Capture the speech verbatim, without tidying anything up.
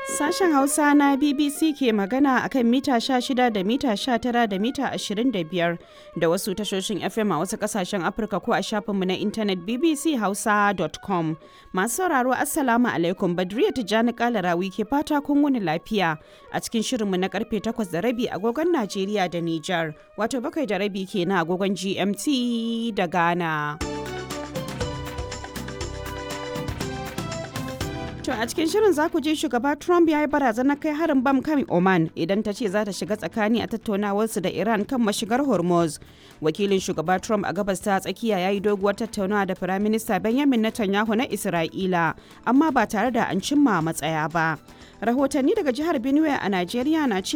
Sashen Hausa na B B C ke magana akan mita shida da mita tara da mita ashirin da biyar da wasu tashoshin F M a wasu kasashen Afirka ko a shafinmu na intanet b b c hausa dot com. Masu sauraro Assalamu alaikum, Badriya Tijjani Kalarawi ke fata kun wuni lafiya a cikin shirinmu na karfe takwas da rabi agogon Najeriya da Nijar, wato bakwai da rabi kenan agogon G M T da Ghana. To a cikin shirin za ku ji shugaba Trump ya yi barazanar kai harin bam kan Oman idan ta ce za ta shiga tsakani a tattaunawarsu da Iran kan mashigar Hormuz. Wakilin shugaba Trump a gabas ta tsakiya ya yi doguwar tattaunawa da Firaminista Benjamin Netanyahu na Isra'ila, amma ba tare da an cimma matsaya ba. Rahotanni daga jihar Benue a Najeriya na ce